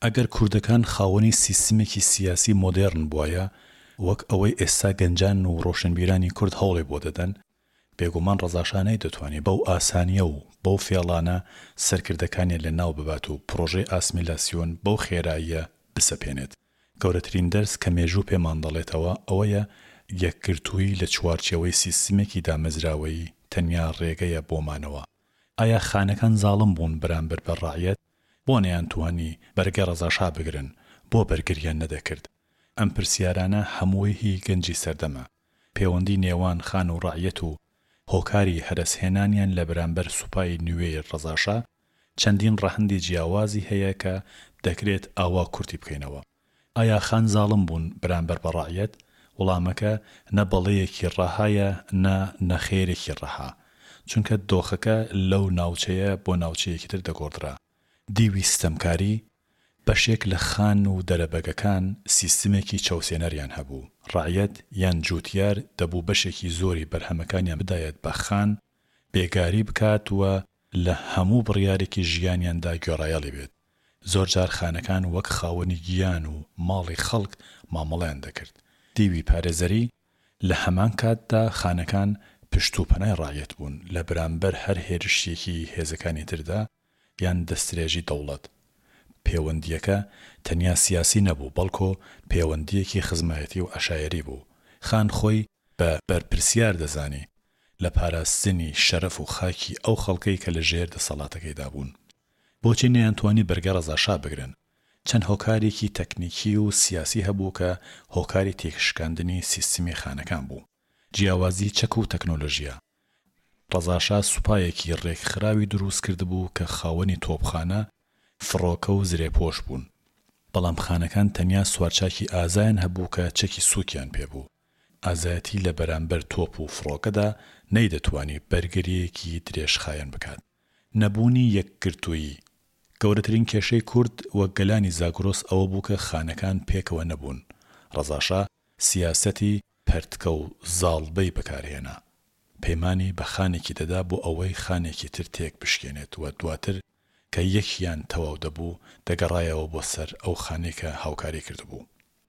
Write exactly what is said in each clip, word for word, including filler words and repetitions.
ئەگەر کوردەکان خاوەنی سیستمێکی سیاسی مۆدێرن بووایە وەک ئەوەی ئێستا گەنجان و ڕۆشنبیرانی کورد هەوڵێ بۆ دەدەن، بێگومان ڕەزا شا نەیدەتوانێت بەو ئاسانیە و بەو فێڵانە سەرکردەکانی لە ناو ببات و پرۆژەی ئاسمیلاسیۆن بەو خێراییە بسەپێنێت. گەورەترین دەرس کە مێژوو پێمان دەڵێتەوە ئەوەیە یەکگرتووی لە چوارچێوەی سیستمێکی دامەزراوەیی تەنیا ڕێگەیە بۆمانەوە. ئایا خانەکان زاڵم بوون بەرامبەر بە ڕاعیەت؟ بۆ نەیانتوانی بەرگە ڕەزا شا بگرن، بۆ بەرگریان نەدەکرد؟ ئەم پرسیارانە هەمووی هی گەنجی سەردەمە. پەیوەندی نێوان خان و ڕاعیەت و هۆکاری هەرەسهێنانیان لە بەرامبەر سوپای نوێی ڕەزا شا چەندین ڕەهەندی جیاوازی هەیە کە دەکرێت ئاوا کورتی بکەینەوە. ئایا خان زاڵم بوون بەرامبەر بە ڕاعیەت؟ وەڵامەکە نە بەڵەیەکی ڕەهایە نە نەخێرێکی ڕەها، چونکە دۆخەکە لەو ناوچەیە بۆ ناوچەیەکی تر دەگۆڕدرا. دیوی ستەمکاری بەشێک لە خان و دەرەبەگەکان سیستمێکی چەوسێنەریان هەبوو. ڕاعیەت یان جوتیار دەبوو بەشێکی زۆری بەرهەمەکانیان بدایەت بە خان، بێگاری بکات وە لە هەموو بڕیارێکی ژیانیاندا گۆڕایەڵی بێت. زۆر جار خانەکان وەک خاوەنی گیان و ماڵی خەڵک مامەڵەیان دەکرد. دیوی پارێزەری لە هەمان کاتدا خانەکان پشتوپەنای ڕاعیەت بوون لە بەرامبەر هەر هێرشیەکی هێزەکانی تردا یان دەستدرێژی دەوڵەت. پەیوەندیەکە تەنیا سیاسی نەبوو، بەڵکۆ پەیوەندیەکی خزمایەتی و عەشایەری بوو. خان خۆی بە بەرپرسیار دەزانی لە پاراستنی شەرەف و خاکی ئەو خەڵکەی کە لە ژێر دەسەڵاتەکەیدا بوون. بۆچی نەیانتوانی بەرگە ڕەزا شا بگرن؟ چەند هۆکارێکی تەکنیکی و سیاسی هەبوو کە هۆکاری تێکشکاندنی سیستمی خانەکان بوو. جیاوازی چەک و تەکنۆلۆژیا. ڕەزا شا سوپایەکی ڕێکخراوی دروست کردبوو کە خاوەنی تۆپخانە، فڕۆکە و زرێپۆش بوون. بەڵام خانەکان تەنیا سوارچاکی ئازایان هەبوو کە چەکی سووکیان پێبوو. ئازایەتی لە بەرامبەر تۆپ و فڕۆکەدا نەیدەتوانی بەرگریەکی درێژخایەن بکات. نەبوونی یەکگرتووی. گەورەترین کێشەی کورد وەک گەلانی زاگرۆس ئەوە بوو کە خانەکان پێکەوە نەبوون. ڕەزا شا سیاسەتی پەرتکە و زاڵبەی بەکارهێنا. پەیمانی بە خانێکی دەدا بۆ ئەوەی خانێکی تر تێک بشکێنێت و دواتر کە یەکیان تەواو دەبوو دەگەڕایەوە بۆ سەر ئەو خانێکە هاوکاری کردبوو.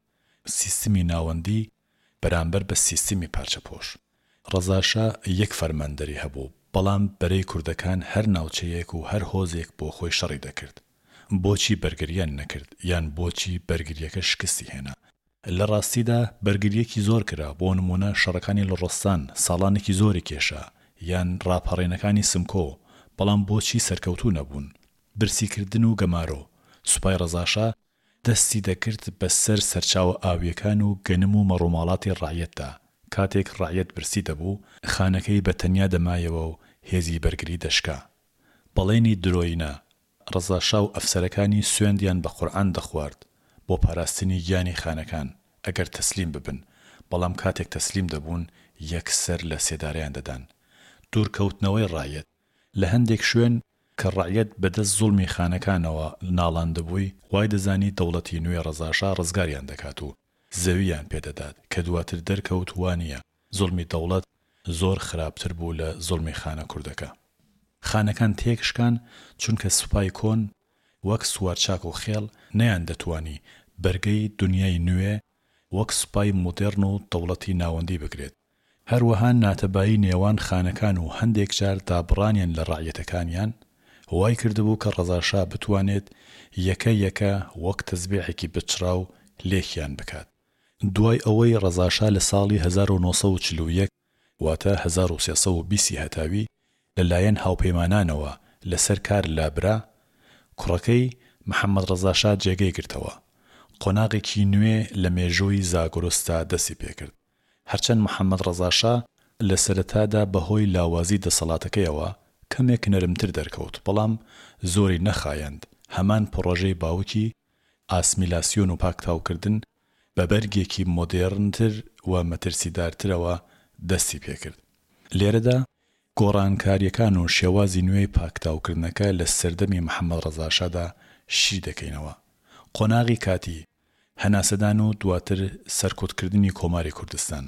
سیستمی ناوەندی بەرامبەر بە سیستمی پارچەپۆش. ڕەزا شا یەک فەرماندەری هەبوو، بەڵام بەرەی کوردەکان هەر ناوچەیەک و هەر هۆزێک بۆ خۆی شەڕی دەکرد. بۆچی بەرگریان نەکرد یان بۆچی بەرگریەکە شکستی هێنا؟ لە ڕاستیدا بەرگریەکی زۆر کرا. بۆ نمونە شەڕەکانی لە ڕۆستان ساڵانێکی زۆری کێشا یان ڕاپەڕێنەکانی سمکۆ، بەڵام بۆچی سەرکەوتوو نەبوون؟ برسیکردن و گەمارۆ. سوپای ڕەزا شا دەستی دەکرد بەسەر سەرچاوە ئاویەکان و گەنم و مەڕووماڵاتی ڕاعیەتدا. کاتێک ڕاعیەت برسی دەبوو خانەکەی بە تەنیا دەمایەوە و هێزی بەرگری دەشکا. بەڵێنی درۆینە. ڕەزا شا و ئەفسەرەکانی سوێندیان بە قورئان دەخوارد بۆ پاراستنی گیانی خانەکان ئەگەر تەسلیم ببن، بەڵام کاتێک تەسلیم دەبوون یەکسەر لە سێدارەیان دەدان. دوورکەوتنەوەی ڕاعیەت. لە هەندێک شوێن کە ڕاعیەت بەدەست زوڵمی خانەکانەوە ناڵاندەبووی، وای دەزانی دەوڵەتی نوێ ڕەزا شا ڕزگاریان دەکات و زەویان پێدەدات کە دواتر دەرکەوت وانییە زوڵمی دەوڵەت زۆر خراپتر بوو لە زوڵمی خانە کوردەکە. خانەکان تێکشکان چونکە سوپای کۆن وەک سوارچاک و خێڵ نەیان دەتوانی بەرگەی دنیای نوێ وەک سوپای مۆدێرن و دەوڵەتی ناوەندی بگرێت. هەروەها ناتەبایی نێوان خانەکان و هەندێک جار دابڕانیان لە ڕاعیەتەکانیان وای کردبوو کە ڕەزا شا بتوانێت یەکە یەکە وەک تەزبیحێکی بچراو لێکیان بکات. دوای ئەوەی ڕەزا شا لە ساڵی هەزار و نۆ سەد و چل و یەک واتە هەزار و سێ سەد و بیست هەتاوی لەلایەن هاوپەیمانانەوە لەسەر کار لابرا، کوڕەکەی محەممەد ڕەزا شا جێگەی گرتەوە. قۆناغێکی نوێ لە مێژووی زاگرۆستا دەستی پێکرد. هەرچەند محەممەد ڕەزا شا لە سەرەتادا بەهۆی لاوازی دەسەڵاتەکەیەوە کەمێک نەرمتر دەرکەوت، بەڵام زۆری نەخایەند. هەمان پڕۆژەی باوکی ئاسمیلاسیۆن و پاکتاوکردن بە بەرگێکی مۆدێرنتر و مەترسیدارترەوە دەستی پێکرد. لێرەدا گۆڕانکاریەکان و شێوازی نوێی پاکتاوکردنەکە لە سەردەمی محەممەد ڕەزا شادا شی دەکەینەوە. قۆناغی کاتی هەناسەدان و دواتر سەرکوتکردنی کۆماری کوردستان.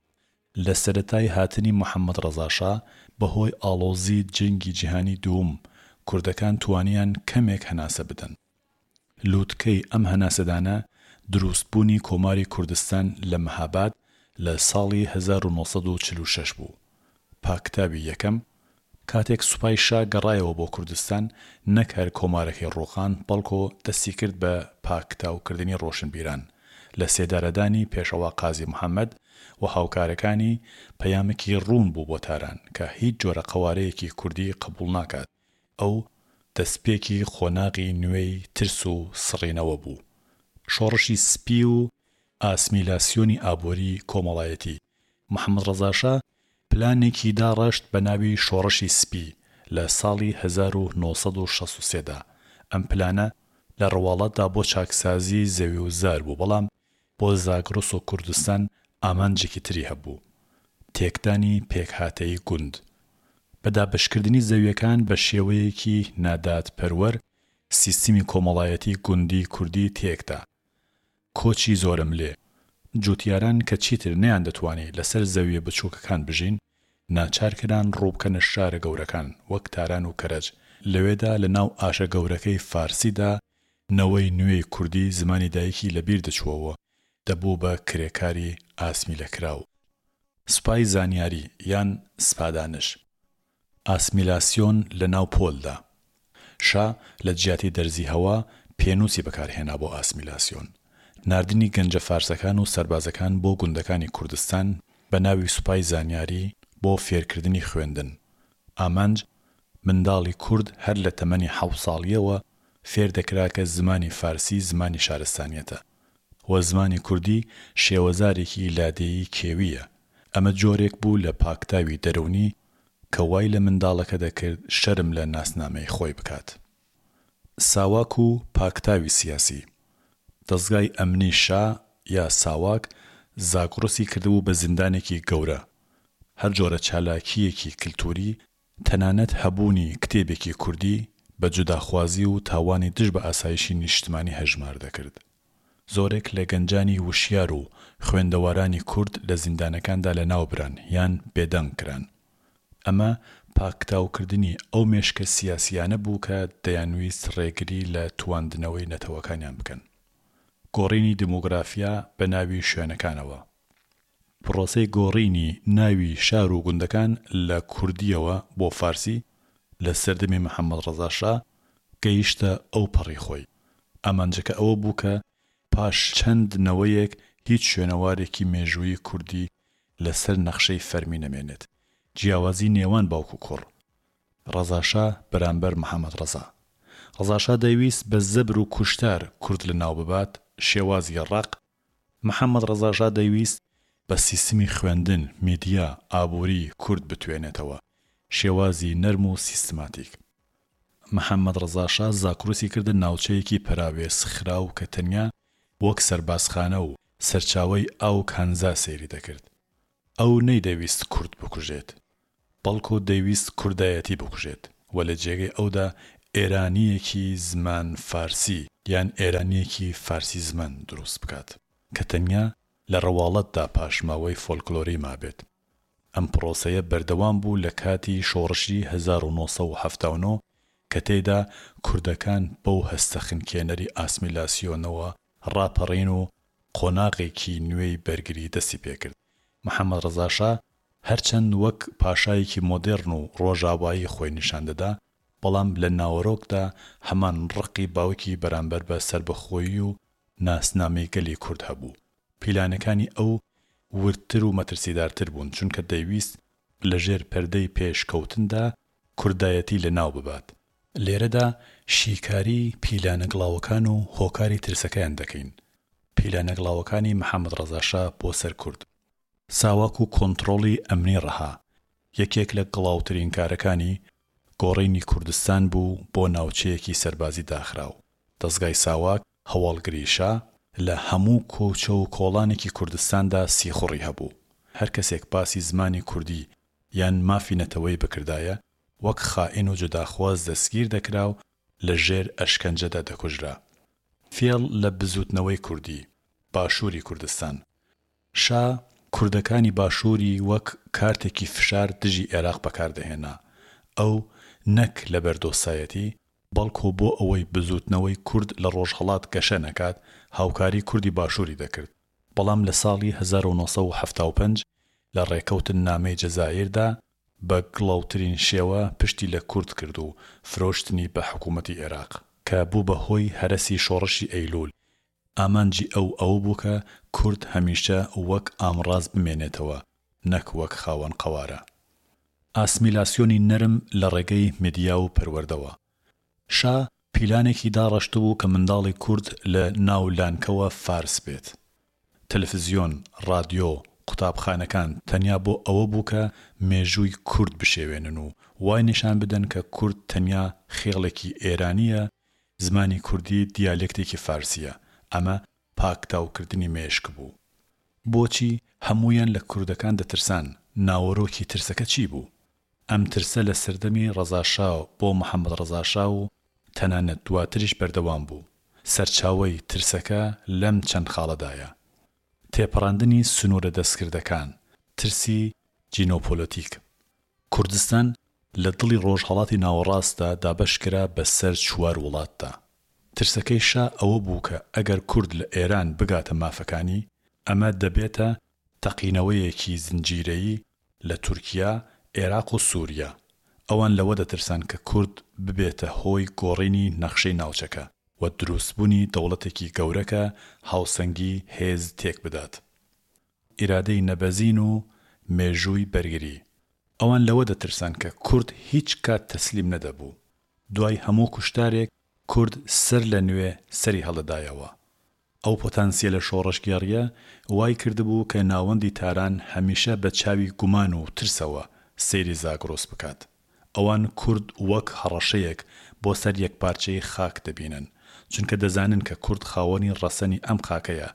لە سەرەتای هاتنی محەممەد ڕەزا شا بەهۆی ئاڵۆزی جەنگی جیهانی دووەم کوردەکان توانیان کەمێک هەناسە بدەن. لووتکەی ئەم هەناسەدانە دروستبوونی کۆماری کوردستان لە مەهاباد لە ساڵی هەزار و نۆسەد و چل و شەش بوو. پاکتابی یەکەم کاتێک سوپای شا گەڕایەوە بۆ کوردستان نەک هەر کۆمارەکەی ڕۆخان بەڵکۆ دەستی کرد بە پاکتاوکردنی ڕۆشنبیران لە سێدارەدانی پێشەوا قازی محەممەد و هاوکارەکانی پەیامێکی ڕوون بوو بۆ تاران کە هیچ جۆرە قەوارەیەکی کوردی قبول ناکات. ئەو دەستپێکی خۆناغی نوێی ترس و سڕینەوە بوو. شۆڕشی سپی و ئاسمیلاسیۆنی ئابووری کۆمەڵایەتی. محەممەد ڕەزاشا پلانێکی داڕەشت بە ناوی شۆڕشی سپی لە ساڵی هەزار و نۆسەد و شەست و سێ دا. ئەم پلانە لە ڕەواڵەتدا بۆ چاکسازی زەوی و زار بوو، بەڵام بۆ زاگرۆس و کوردستان ئامانجێکی تری هەبوو: تێکدانی پێکهاتەی گوند، بەدابەشکردنی زەویەکان بە شێوەیەکی نادادپەروەر، سیستمی کۆمەڵایەتی گوندی کوردی تێکدا. کۆچی زۆرم لێ جوتیاران کە چیتر نەیان دەتوانێت لەسەر زەویە بچووکەکان بژین، ناچارکران ڕووبکەنە شارە گەورەکان وەک تاران و کەرەج. لەوێدا لە ناو ئاشە گەورەکەی فارسیدا نەوەی نوێی کوردی زمانی دایکی لەبیر دەچووەوە، دەبوو بە کرێکاری ئاسمیلەکراو. سوپای زانیاری یان سپادانش. ئاسمیلاسیۆن لە ناو پۆلدا. شا لە جیاتی دەرزی هەوا پێنووسی بەکارهێنا بۆ ئاسمیلاسیۆن. ناردنی گەنجە فارسەکان و سەربازەکان بۆ گوندەکانی کوردستان بە ناوی سوپای زانیاری بۆ فێرکردنی خوێندن. ئامانج منداڵی کورد هەر لە تەمەنی حەوت ساڵیەوە فێر دەکرا کە زمانی فارسی زمانی شارستانیەتە و زمانی کوردی شێوەزارێکی لادێیی کێویە. ئەمە جۆرێک بوو لە پاکتاوی دەرەونی کە وای لە منداڵەکە دەکرد شەرم لە ناسنامەی خۆی بکات. ساواک و پاکتاوی سیاسی. دەستگای ئەمنی شا یا ساواک زاگڕۆسی کردبوو بە زیندانێکی گەورە. هەر جۆرە چالاکیەکی کلتوری، تەنانەت هەبوونی کتێبێکی کوردی بە جوداخوازی و تاوانی دژ بە ئاسایشی نیشتمانی هەژمار دەکرد. زۆرێک لە گەنجانی وشیار و خوێندەوارانی کورد لە زیندانەکاندا لە ناوبران یان بێدەنگ کران. ئەمە پاکتاوکردنی ئەو مێشکە سیاسیانە بوو کە دەیانویست ڕێگری لە تواندنەوەی نەتەوەکانیان بکەن. گۆڕینی دموگرافیا بە ناوی شوێنەکانەوە. پرۆسەی گۆڕینی ناوی شار و گوندەکان لە کوردیەوە بۆ فارسی لە سەردەمی محەممەد ڕەزاشا گەیشتە ئەو پەڕی خۆی. ئامانجەکە ئەوە بوو کە پاش چەند نەوەیەک هیچ شوێنەوارێکی مێژووی کوردی لەسەر نەخشەی فەرمی نەمێنێت. جیاوازی نێوان باوک و کوڕ. ڕەزاشا بەرامبەر محەممەد ڕەزا. ڕەزاشا دەیویست بە زەبر و کوشتار کورد لە ناو ببات، شێوازی ڕق. محەممەد ڕەزاشا دەیویست بە سیستمی خوێندن، میدیا، ئابووری کورد بتوێنێتەوە، شێوازی نەرم و سیستماتیک. محەممەد ڕەزاشا زاکڕوسی کردە ناوچەیەکی پەراوێز خراو کە تەنیا وەک سەربازخانە و سەرچاوەی ئاو کانزا سەیری دەکرد. ئەو نەیدەویست کورد بکوژێت، بەڵکو دەیویست کوردایەتی بکوژێت و لە جێگەی ئەودا ئێرانیەکی زمان فارسی یان ئێرانیەکی فارسی زمان دروست بکات کە تەنیا لە ڕەواڵەتدا پاشماوەی فۆلکلۆری مابێت. ئەم پرۆسەیە بەردەوام بوو لە کاتی شۆڕشی هەزار و نۆسەد و هەفتاد و نۆ کە تێیدا کوردەکان بەو هەستە خنکێنەری ئاسمیلاسیۆنەوە ڕاپەڕین و قۆناغێکی نوێی بەرگری دەستی پێکرد. محەممەد ڕەزاشا هەرچەند وەک پاشایەکی مۆدێرن و ڕۆژاوایی خۆی نیشان دەدا، بەڵام لە ناوەڕۆکدا هەمان ڕقی باوکی بەرامبەر بە سربەخۆیی و ناسنامەی گەلی کورد هەبوو. پیلانەکانی ئەو ورتر و مەترسیدارتر بوون، چونکە دەیویست لەژێر پەردەی پێشکەوتندا کوردایەتی لە ناو ببات. لێرەدا شیکاری پیلانە گڵاوەکان و هۆکاری ترسەکەیان دەکەین. پیلانە گڵاوەکانی محەممەد ڕەزاشا بۆ سەر کورد. ساواک و کۆنتڕۆڵی ئەمنی ڕەها. یەکێک لە گڵاوترین کارەکانی گۆڕینی کوردستان بوو بۆ ناوچەیەکی سەربازی داخراو. دەستگای ساواک هەواڵگری شا لە هەموو کۆچە و کۆڵانێکی کوردستاندا سیخوڕی هەبوو. هەر کەسێک باسی زمانی کوردی یان مافی نەتەوەی بکردایە، وەک خائین و جوداخواز دەستگیر دەکرا و لە ژێر ئەشکەنجەدا دەکوژرا. فێڵ لە بزوتنەوەی کوردی باشووری کوردستان. شا کوردەکانی باشووری وەک کارتێکی فشار دژی عێراق بەکاردەهێنا. ئەو نەک لە بەردۆسایەتی، بەڵکو بۆ ئەوەی بزوتنەوەی کورد لە ڕۆژهەڵات گەشە نەکات هاوکاری کوردی باشووری دەکرد. بەڵام لە ساڵی هەزار و نۆ سەد و حەڤتا و پێنج لە ڕێکەوتن نامەی جەزائیردا بە گڵاوترین شێوە پشتی لە کورد کرد و فرۆشتنی بە حکوومەتی عێراق کە بوو بە هۆی هەرەسی شۆڕشی ئەیلول. ئامانجی ئەو ئەو بوو کە کورد هەمیشە وەک ئامڕاز بمێنێتەوە نەک وەک خاوەن قەوارە. ئاسمیلاسیۆنی نەرم لە ڕێگەی میدیا و پەروەردەوە. شا پیلانێکی داڕەشت بوو کە منداڵی کورد لە ناو لانکەوە فارس بێت. تەلەڤیزیۆن، ڕادیۆ، قوتابخانەکان تەنیا بۆ ئەوە بوو کە مێژووی کورد بشێوێنن و وای نیشان بدەن کە کورد تەنیا خێڵێکی ئێرانیە، زمانی کوردی دیالێکتێکی فارسیە. ئەمە پاکتاوکردنی مێشک بوو. بۆچی هەمویان لە کوردەکان دەترسان؟ ناوەڕۆکی ترسەکە چی بوو؟ ئەم ترسە لە سەردەمی ڕەزاشاو بۆ محەممەد ڕەزاشا و تەنانەت دواتریش بەردەوام بوو. سەرچاوەی ترسەکە لەم چەند خاڵەدایە: تێپەڕاندنی سنوورە دەستکردەکان، ترسی جینۆپۆلۆتیک. کوردستان لە دڵی ڕۆژهەڵاتی ناوەڕاستدا دابەشکرا بەسەر چوار وڵاتدا. ترسەکەی شا ئەوە بوو کە ئەگەر کورد لە ئێران بگاتە مافەکانی ئەمە دەبێتە تەقینەوەیەکی زنجیرەیی لە تورکیا، عێراق و سووریا. ئەوان لەوە دەترسان کە کورد ببێتە هۆی گۆڕینی نەخشەی ناوچەکە و دروستبوونی دەوڵەتێکی گەورەکە هاوسەنگی هێز تێک بدات. ئیرادەی نەبەزین و مێژووی بەرگری. ئەوان لەوە دەترسان کە کورد هیچ کات تەسلیم نەدەبوو. دوای هەموو کوشتارێک کورد سەر لە نوێ سەری هەڵدایەوە. ئەو پۆتانسیە لە شۆڕشگێڕیە وای کردبوو کە ناوەندی تاران هەمیشە بە چاوی گومان و ترسەوە سەیری زاگرۆس بکات. ئەوان کورد وەک هەڕەشەیەک بۆ سەر یەک پارچەی خاک دەبینن، چونکە دەزانن کە کورد خاوەنی ڕەسەنی ئەم خاکەیە.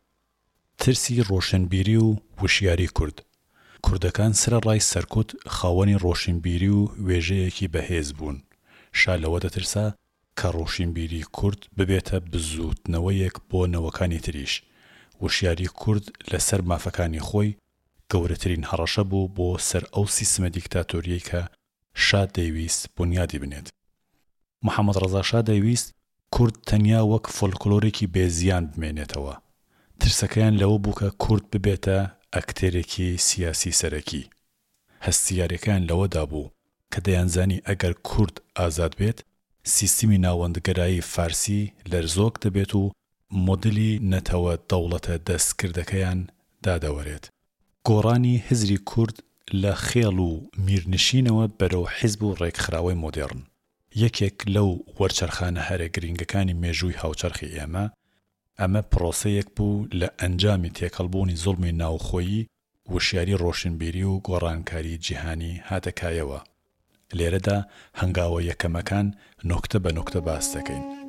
ترسی ڕۆشنبیری و وشیاری کورد. کوردەکان سرەڕای سەرکوت خاوەنی ڕۆشنبیری و وێژەیەکی بەهێز بوون. شا لەوە دەترسا کە ڕۆشنبیری کورد ببێتە بزوتنەوەیەک بۆ نەوەکانی تریش. وشیاری کورد لەسەر مافەکانی خۆی گەورەترین هەڕەشە بوو بۆ سەر ئەو سیستمە دیکتاتۆریەی کە شا دەیویست بنیادی بنێت. محەممەد ڕەزاشا دەیویست کورد تەنیا وەک فۆلکلۆرێکی بێزیان بمێنێتەوە. ترسەکەیان لەوە بوو کە کورد ببێتە ئەکتێرێکی سیاسی سەرەکی. هەستیارەکان لەوەدا بوو کە دەیانزانی ئەگەر کورد ئازاد بێت سیستمی ناوەندگەرایی فارسی لەرزۆک دەبێت و مۆدلی نەتەوە دەوڵەتە دەستکردەکەیان دادەوەرێت. گۆڕانی هزری کورد لە خێڵ و میرنشینەوە بەرەو حیزب و ڕێکخراوەی مۆدێڕن. یەکێک لەو وەرچەرخانە هەرە گرنگەکانی مێژووی هاوچەرخی ئێمە ئەمە پرۆسەیەک بوو لە ئەنجامی تێکەڵبوونی زوڵمی ناوخۆیی، وشیاری ڕۆشنبیری و گۆڕانکاری جیهانی هاتەکایەوە. لێرەدا هەنگاوە یەکەمەکان نۆکتە بە نۆکتە باس دەکەین.